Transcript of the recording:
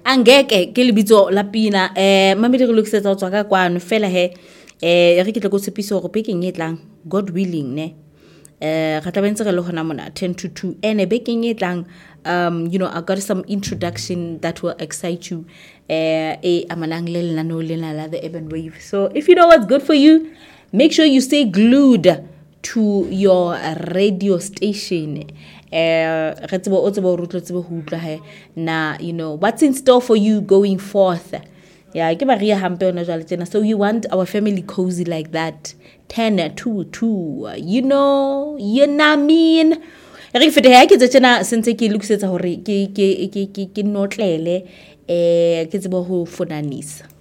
angeke ke lebitso la pina mamedi re lokisetsa go tswa ka kwano fela he re ke tla go tshepiso go bekeng e tlang God willing ne ga tla bentse re le gona mona 10 to 2 ene bekeng e tlang you know I got some introduction that will excite you amanang le lenaneo lena la the Urban Wave. So if you know what's good for you, make sure you stay glued to your radio station. Na you know what's in store for you going forth. Yeah, so you want our family cozy like that. 10 to 2, you know what I mean. Re fete ha ke tsena sentse ke lokisetsa hore ke notlele ke tsebo ho fonanisa.